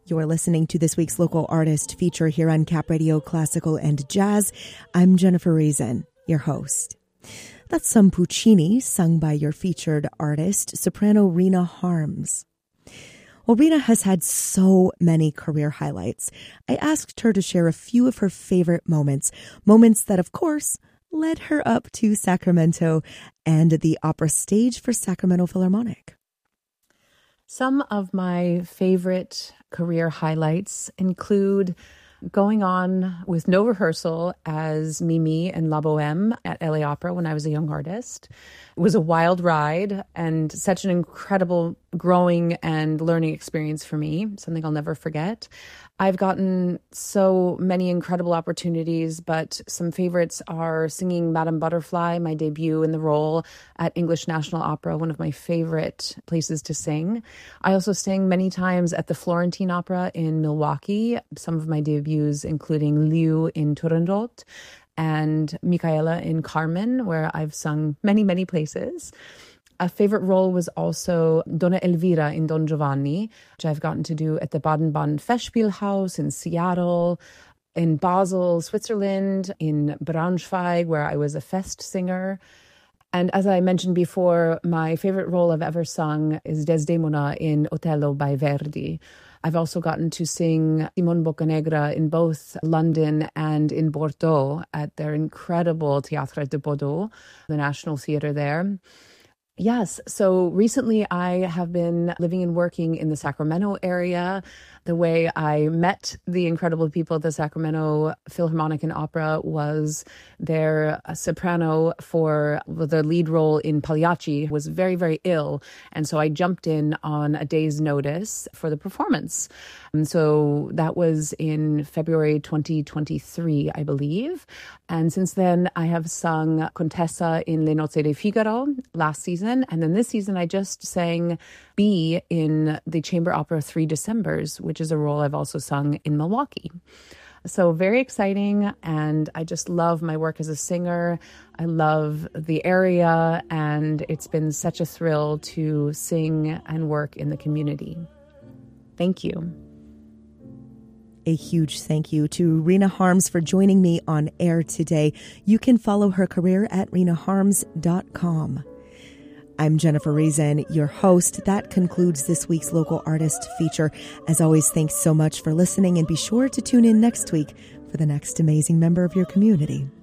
You're listening to this week's local artist feature here on Cap Radio Classical and Jazz. I'm Jennifer Reason, your host. That's some Puccini sung by your featured artist, soprano Rena Harms. Well, Rena has had so many career highlights. I asked her to share a few of her favorite moments that, of course, led her up to Sacramento and the opera stage for Sacramento Philharmonic. Some of my favorite career highlights include going on with no rehearsal as Mimi and La Boheme at LA Opera when I was a young artist. It was a wild ride and such an incredible growing and learning experience for me, something I'll never forget. I've gotten so many incredible opportunities, but some favorites are singing Madame Butterfly, my debut in the role at English National Opera, one of my favorite places to sing. I also sang many times at the Florentine Opera in Milwaukee, some of my debuts including Liu in Turandot and Micaela in Carmen, where I've sung many, many places. A favorite role was also Donna Elvira in Don Giovanni, which I've gotten to do at the Baden-Baden Festspielhaus in Seattle, in Basel, Switzerland, in Braunschweig, where I was a fest singer. And as I mentioned before, my favorite role I've ever sung is Desdemona in Otello by Verdi. I've also gotten to sing Simone Boccanegra in both London and in Bordeaux at their incredible Théâtre de Bordeaux, the National Theatre there. Yes, so recently I have been living and working in the Sacramento area. The way I met the incredible people at the Sacramento Philharmonic and Opera was their soprano for the lead role in Pagliacci was very, very ill. And so I jumped in on a day's notice for the performance. And so that was in February 2023, I believe. And since then, I have sung Contessa in Le Nozze di Figaro last season. And then this season, I just sang B in the Chamber Opera 3 Decembers, which is a role I've also sung in Milwaukee. So very exciting, and I just love my work as a singer. I love the area, and it's been such a thrill to sing and work in the community. Thank you. A huge thank you to Rena Harms for joining me on air today. You can follow her career at renaharms.com. I'm Jennifer Reason, your host. That concludes this week's local artist feature. As always, thanks so much for listening, and be sure to tune in next week for the next amazing member of your community.